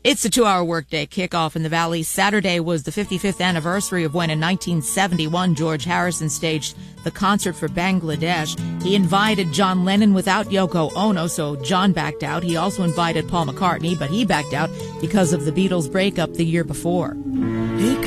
It's a 2-hour workday kickoff in the Valley. Saturday was the 55th anniversary of when in 1971 George Harrison staged the concert for Bangladesh. He invited John Lennon without Yoko Ono, so John backed out. He also invited Paul McCartney, but he backed out because of the Beatles' breakup the year before.